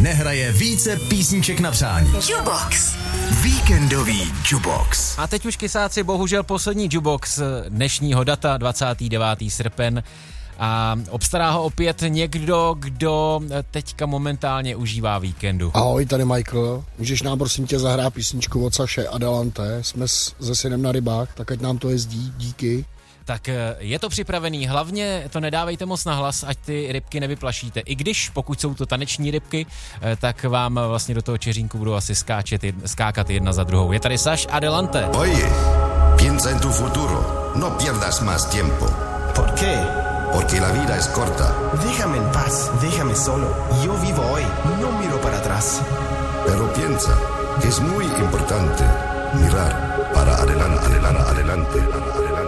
nehraje více písniček na přání. Jukebox. Víkendový Jukebox. A teď už kysáci, bohužel poslední Jukebox dnešního data, 29. srpen. A obstará ho opět někdo, kdo teďka momentálně užívá víkendu. Ahoj, tady Michael. Můžeš nám prosím tě zahrát písničku od Saše Adelante. Jsme se synem na rybách, tak ať nám to jezdí. Díky. Tak je to připravený, hlavně to nedávejte moc na hlas, ať ty rybky nevyplašíte. I když, pokud jsou to taneční rybky, tak vám vlastně do toho čeřínku budou asi skákat jedna za druhou. Je tady Saš Adelante. Oye, piensa en tu futuro. No pierdas más tiempo. ¿Por qué? Porque la vida es corta. Déjame en paz, déjame solo. Yo vivo hoy, no miro para atrás. Pero piensa que es muy importante mirar para adelante.